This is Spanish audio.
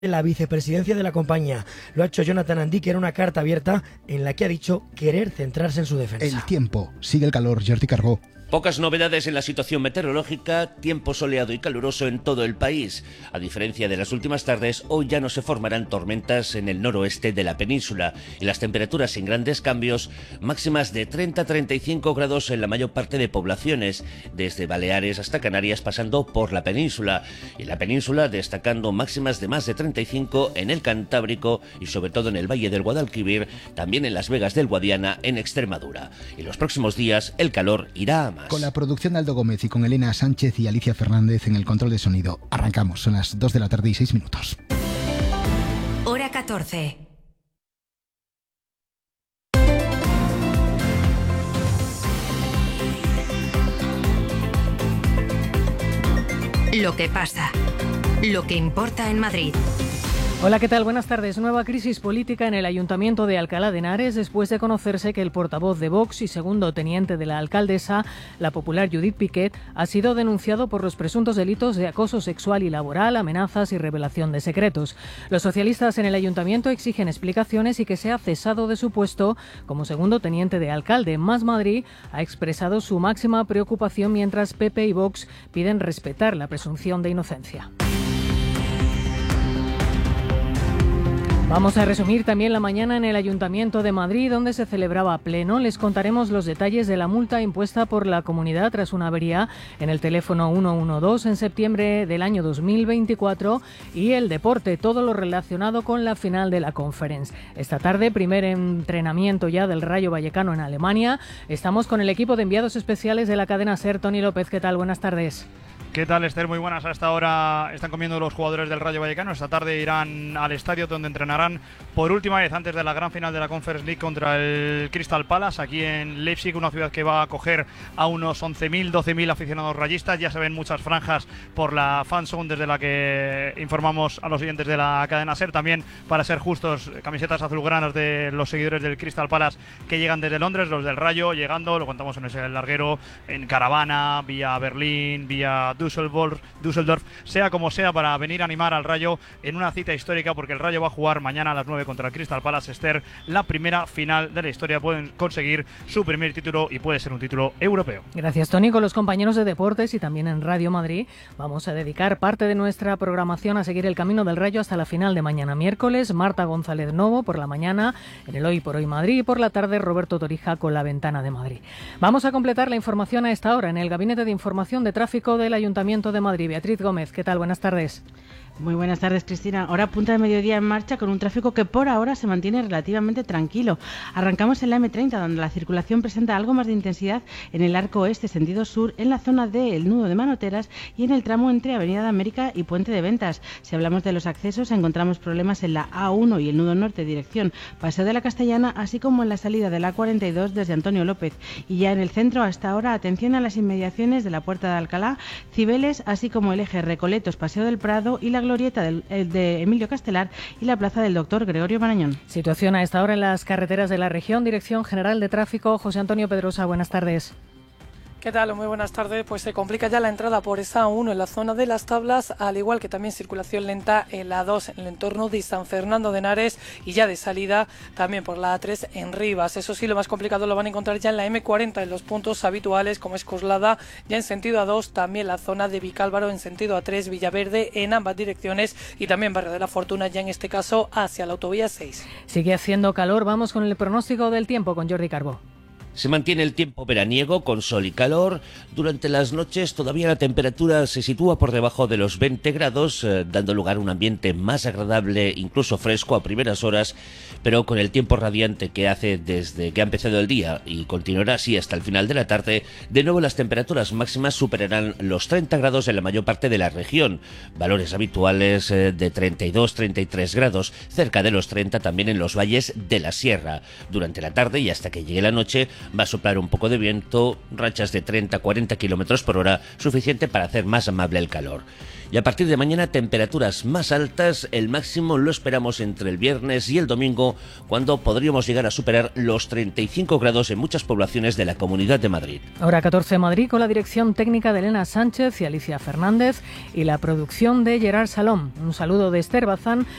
la vicepresidencia de la compañía. Lo ha hecho Jonathan Andí, que era una carta abierta en la que ha dicho querer centrarse en su defensa. El tiempo. Sigue el calor. Jordi Carbó. Pocas novedades en la situación meteorológica, tiempo soleado y caluroso en todo el país. A diferencia de las últimas tardes, hoy ya no se formarán tormentas en el noroeste de la península y las temperaturas sin grandes cambios, máximas de 30-35 grados en la mayor parte de poblaciones, desde Baleares hasta Canarias pasando por la península. Y en la península destacando máximas de más de 35 en el Cantábrico y sobre todo en el Valle del Guadalquivir, también en las Vegas del Guadiana en Extremadura. Y los próximos días el calor irá a más. Con la producción de Aldo Gómez y con Elena Sánchez y Alicia Fernández en el control de sonido. Arrancamos, son las 2 de la tarde y 6 minutos. Hora 14. Lo que pasa. Lo que importa en Madrid. Hola, ¿qué tal? Buenas tardes. Nueva crisis política en el Ayuntamiento de Alcalá de Henares después de conocerse que el portavoz de Vox y segundo teniente de la alcaldesa, la popular Judith Piquet, ha sido denunciado por los presuntos delitos de acoso sexual y laboral, amenazas y revelación de secretos. Los socialistas en el Ayuntamiento exigen explicaciones y que sea cesado de su puesto como segundo teniente de alcalde. Más Madrid ha expresado su máxima preocupación mientras PP y Vox piden respetar la presunción de inocencia. Vamos a resumir también la mañana en el Ayuntamiento de Madrid, donde se celebraba pleno. Les contaremos los detalles de la multa impuesta por la comunidad tras una avería en el teléfono 112 en septiembre del año 2024 y el deporte, todo lo relacionado con la final de la Conference. Esta tarde, primer entrenamiento ya del Rayo Vallecano en Alemania. Estamos con el equipo de enviados especiales de la cadena SER. Tony López, ¿qué tal? Buenas tardes. ¿Qué tal, Esther? Muy buenas. A esta hora están comiendo los jugadores del Rayo Vallecano. Esta tarde irán al estadio donde entrenarán por última vez antes de la gran final de la Conference League contra el Crystal Palace, aquí en Leipzig, una ciudad que va a acoger a unos 11.000, 12.000 aficionados rayistas. Ya se ven muchas franjas por la fanzone desde la que informamos a los oyentes de la cadena SER. También, para ser justos, camisetas azulgranas de los seguidores del Crystal Palace que llegan desde Londres, los del Rayo llegando, lo contamos en ese larguero, en caravana, vía Berlín, vía Düsseldorf, sea como sea, para venir a animar al Rayo en una cita histórica, porque el Rayo va a jugar mañana a las 9 contra el Crystal Palace. Esther, la primera final de la historia. Pueden conseguir su primer título y puede ser un título europeo. Gracias, Tony. Con los compañeros de deportes y también en Radio Madrid vamos a dedicar parte de nuestra programación a seguir el camino del Rayo hasta la final de mañana miércoles. Marta González Novo por la mañana en el Hoy por Hoy Madrid y por la tarde Roberto Torija con La Ventana de Madrid. Vamos a completar la información a esta hora en el Gabinete de Información de Tráfico del Ayuntamiento de Madrid. Beatriz Gómez, ¿qué tal? Buenas tardes. Muy buenas tardes, Cristina. Hora punta de mediodía en marcha con un tráfico que por ahora se mantiene relativamente tranquilo. Arrancamos en la M30, donde la circulación presenta algo más de intensidad en el arco oeste sentido sur, en la zona del nudo de Manoteras y en el tramo entre Avenida de América y Puente de Ventas. Si hablamos de los accesos, encontramos problemas en la A1 y el nudo norte dirección Paseo de la Castellana, así como en la salida de la A42 desde Antonio López. Y ya en el centro, hasta ahora, atención a las inmediaciones de la Puerta de Alcalá, Cibeles, así como el eje Recoletos, Paseo del Prado y la glorieta de Emilio Castelar y la plaza del Doctor Gregorio Marañón. Situación a esta hora en las carreteras de la región. Dirección General de Tráfico, José Antonio Pedrosa, buenas tardes. ¿Qué tal? Muy buenas tardes. Pues se complica ya la entrada por esa A1 en la zona de las Tablas, al igual que también circulación lenta en la A2 en el entorno de San Fernando de Henares y ya de salida también por la A3 en Rivas. Eso sí, lo más complicado lo van a encontrar ya en la M40 en los puntos habituales como es Coslada, ya en sentido A2, también la zona de Vicálvaro en sentido A3, Villaverde en ambas direcciones y también Barrio de la Fortuna ya en este caso hacia la autovía 6. Sigue haciendo calor, vamos con el pronóstico del tiempo con Jordi Carbó. Se mantiene el tiempo veraniego con sol y calor. Durante las noches todavía la temperatura se sitúa por debajo de los 20 grados, dando lugar a un ambiente más agradable, incluso fresco a primeras horas, pero con el tiempo radiante que hace desde que ha empezado el día y continuará así hasta el final de la tarde. De nuevo las temperaturas máximas superarán los 30 grados en la mayor parte de la región, valores habituales de 32-33 grados, cerca de los 30 también en los valles de la sierra. Durante la tarde y hasta que llegue la noche va a soplar un poco de viento, rachas de 30-40 km por hora, suficiente para hacer más amable el calor. Y a partir de mañana temperaturas más altas, el máximo lo esperamos entre el viernes y el domingo, cuando podríamos llegar a superar los 35 grados en muchas poblaciones de la Comunidad de Madrid. Hora 14 Madrid, con la dirección técnica de Elena Sánchez y Alicia Fernández y la producción de Gerard Salom. Un saludo de Esther Bazán.